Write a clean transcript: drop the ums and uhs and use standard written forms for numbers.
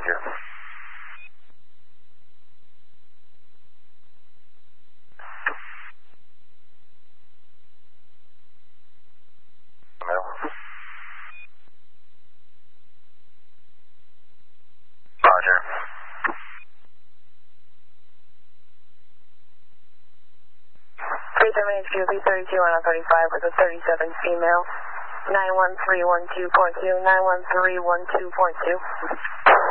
Roger. Roger. HQ 32 on 35 with a 37 female. 9131242, 9131242.